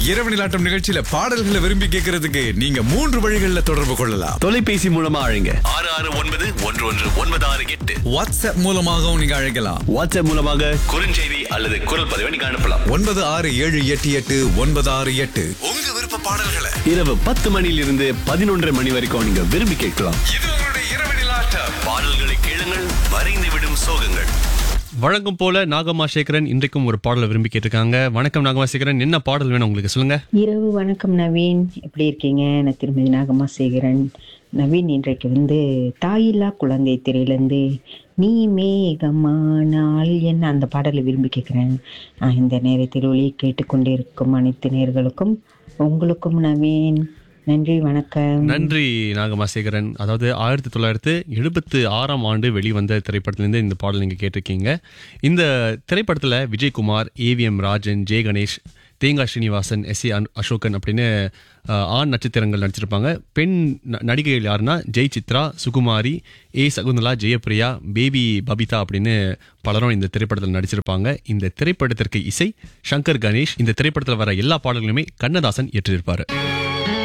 இரவு நிலாட்டம் நிகழ்ச்சியில பாடல்களை விரும்பி கேட்கறதுக்கு நீங்க 3 வழிகள்ல தொடர்பு கொள்ளலாம். தொலைபேசி மூலமா அழைங்க 66911196 வாட்ஸ்அப் மூலமாகவும் நீங்க அழைக்கலாம். வாட்ஸ்அப் மூலமாக குறுஞ்செய்தி அல்லது குரல் பதிவை நீங்க அனுப்பலாம். 967888 உங்க விருப்ப பாடல்களை இரவு 10 மணியிலிருந்து 11:30 மணி வரைக்கும் நீங்க விரும்பி கேட்கலாம். இது உங்களுடைய இரவு நிலாட்டம். பாடல்களை கேளுங்கள், மறைந்து விடும் சோகங்கள். வழக்கம் போல நாகம்மா சேகரன் இன்றைக்கும் ஒரு பாடலை விரும்பி கேட்டிருக்காங்க. வணக்கம் நாகம்மா சேகரன், என்ன பாடல் வேணும் உங்களுக்கு, சொல்லுங்க. இரவு வணக்கம் நவீன், எப்படி இருக்கீங்க? நான் திருமதி நாகம்மா சேகரன். நவீன், இன்றைக்கு தாயில்லா குழந்தை திரையிலேருந்து நீ மேகமானால் என்ன அந்த பாடலை விரும்பி கேட்குறேன். இந்த நேரத்தில் ஒளி கேட்டுக்கொண்டிருக்கும் அனைத்து நேயர்களுக்கும் உங்களுக்கும் நவீன் நன்றி, வணக்கம். நன்றி நாகம்மா சேகரன். அதாவது 1976 ஆண்டு வெளிவந்த திரைப்படத்திலிருந்து இந்த பாடல் நீங்க கேட்டிருக்கீங்க. இந்த திரைப்படத்துல விஜயகுமார், ஏவிஎம் ராஜன், ஜெய கணேஷ், தேங்கா ஸ்ரீனிவாசன், எஸ்.ஏ. அசோகன் அப்படின்னு ஆண் நட்சத்திரங்கள் நடிச்சிருப்பாங்க. பெண் நடிகைகள் யாருன்னா ஜெய் சித்ரா, சுகுமாரி, ஏ சகுந்தலா, ஜெயபிரியா, பேபி பபிதா அப்படின்னு பலரும் இந்த திரைப்படத்தில் நடிச்சிருப்பாங்க. இந்த திரைப்படத்திற்கு இசை சங்கர் கணேஷ். இந்த திரைப்படத்தில் வர எல்லா பாடல்களுமே கண்ணதாசன் இயற்றியிருப்பாரு.